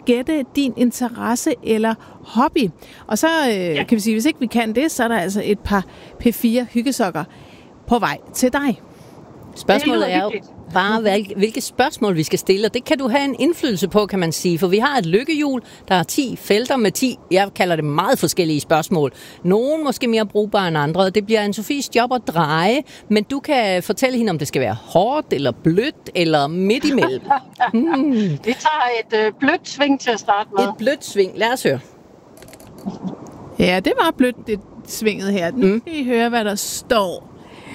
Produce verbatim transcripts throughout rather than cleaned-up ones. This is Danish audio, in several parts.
gætte din interesse eller hobby. Og så øh, ja. kan vi sige, hvis ikke vi kan det, så er der altså et par P fire hyggesokker på vej til dig. Spørgsmålet er jo bare, hvilke spørgsmål vi skal stille, og det kan du have en indflydelse på, kan man sige. For vi har et lykkehjul, der er ti felter med ti, jeg kalder det meget forskellige spørgsmål. Nogle måske mere brugbare end andre, og det bliver Anne-Sofies job at dreje, men du kan fortælle hende, om det skal være hårdt, eller blødt, eller midt imellem. Hmm. Vi tager et øh, blødt sving til at starte med. Et blødt sving, lad os høre. Ja, det var blødt, det svinget her. Nu skal I høre, hvad der står.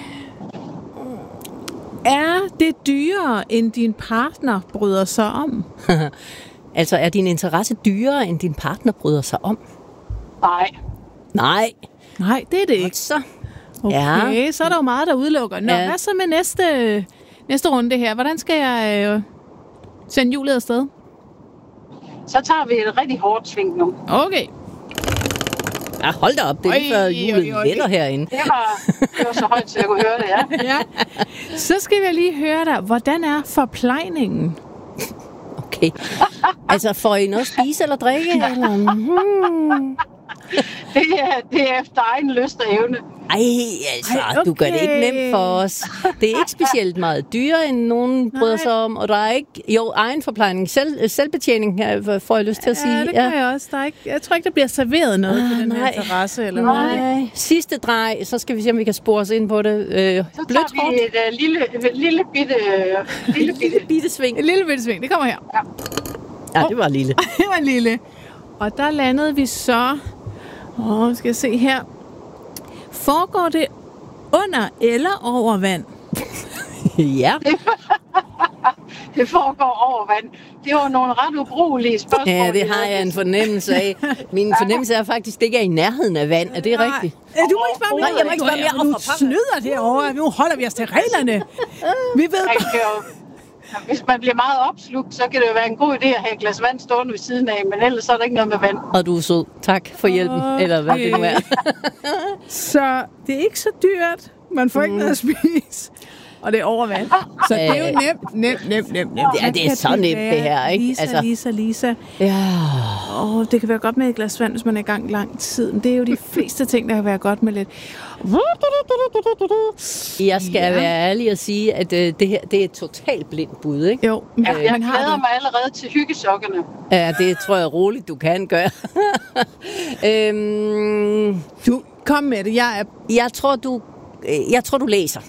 Er det dyrere, end din partner bryder sig om? Altså, er din interesse dyrere, end din partner bryder sig om? Nej. Nej. Nej, det er det ikke. Så. Okay, Ja. så er der jo meget, der udelukker. Nå, Ja. hvad så med næste, næste runde her? Hvordan skal jeg øh, sende hjulet afsted? Så tager vi et rigtig hårdt sving nu. Okay. Ja, hold da op, det er lige før hjulet letter herinde. Det var, det var så højt, så jeg kunne høre det, ja. Ja. Så skal vi lige høre dig. Hvordan er forplejningen? Okay. Altså, får I noget at spise eller drikke? Eller? Hmm. Det er, det er efter egen lyst og evne. Ej, altså, Ej, okay. du gør det ikke nemt for os. Det er ikke specielt meget dyrere, end nogen bryder sig om, og der er ikke, jo, egen forplejning, selv, selvbetjening, får jeg lyst til at sige. Ja, det kan jeg også. Der er ikke, jeg tror ikke, der bliver serveret noget ah, til den her terrasse. Eller nej. noget. Sidste drej, så skal vi se, om vi kan spore os ind på det. Øh, Så tager blødt vi et uh, lille, lille bitte, lille bitte. bitte sving. Et lille bitte sving, det kommer her. Ja. Ja, det var lille. Det var lille. Og der landede vi så... Åh, skal jeg se her. Foregår det under eller over vand? Ja. Det foregår over vand. Det var nogle ret ubrugelige spørgsmål. Ja, det har jeg en fornemmelse af. Min fornemmelse er faktisk, at det ikke er i nærheden af vand. Er det rigtigt? Ja, du må ikke spørge mere. Nej, jeg må ikke spørge mere. Du snyder derovre. Nu holder vi os til reglerne. Vi ved Man kan jo, hvis man bliver meget opslugt, så kan det jo være en god idé at have et glas vand stående ved siden af, men ellers så er der ikke noget med vand. Og du er sød. Tak for hjælpen. Okay. Eller hvad det nu er. Så det er ikke så dyrt. Man får mm. ikke noget at spise. Og det er over vand. Så det er jo nemt, nemt, nemt, nemt, nemt. Ja, det er så nemt det her, ikke? Lisa, altså. Lisa, Lisa. Ja. Åh, det kan være godt med et glas vand, hvis man er i gang lang tid. Men det er jo de fleste ting, der kan være godt med lidt. Jeg skal ja. være ærlig og sige, at øh, det her det er et totalt blindt bud, ikke? Jo. Ja, jeg men har glæder du... mig allerede til hyggesokkerne. Ja, det tror jeg roligt, du kan gøre. øhm, Du, kom med det. Jeg er... jeg tror, du, øh, jeg tror, du læser.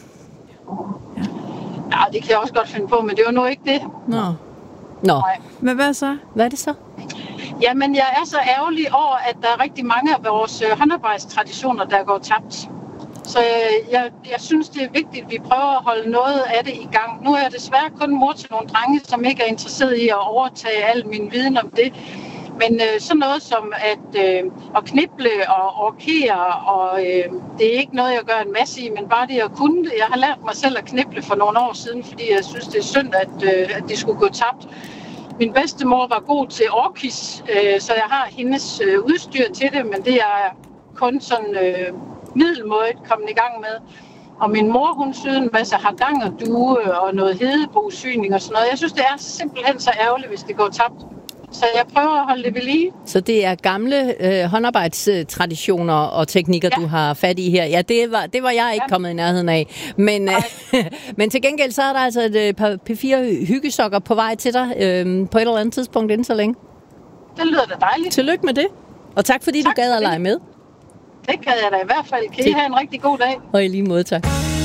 Ja, det kan jeg også godt finde på, men det var nu ikke det. Nå. Nå, Nej. Men hvad så? hvad er det så? Jamen, jeg er så ærgerlig over, at der er rigtig mange af vores øh, håndarbejdstraditioner, der går tabt. Så øh, jeg, jeg synes, det er vigtigt, at vi prøver at holde noget af det i gang. Nu er jeg desværre kun mor til nogle drenge, som ikke er interesseret i at overtage al min viden om det. Men øh, sådan noget som at, øh, at kniple og orkere, og øh, det er ikke noget, jeg gør en masse i, men bare det at kunne det. Jeg har lært mig selv at kniple for nogle år siden, fordi jeg synes, det er synd, at, øh, at det skulle gå tabt. Min bedstemor var god til orkis, øh, så jeg har hendes øh, udstyr til det, men det er kun sådan øh, middelmådigt kommet i gang med. Og min mor, hun syede en masse hardang og due og noget hedebosyning og sådan noget. Jeg synes, det er simpelthen så ærgerligt, hvis det går tabt. Så jeg prøver at holde det ved lige. Så det er gamle øh, håndarbejdstraditioner og teknikker, ja. du har fat i her. Ja, det var, det var jeg ikke ja. kommet i nærheden af. Men, øh, men til gengæld så er der altså et par P fire hyggesokker på vej til dig øh, på et eller andet tidspunkt inden så længe. Det lyder da dejligt. Tillykke med det. Og tak fordi tak, du gad at lege med. Det kan jeg da i hvert fald. Kan I have en rigtig god dag. Og i lige måde, tak.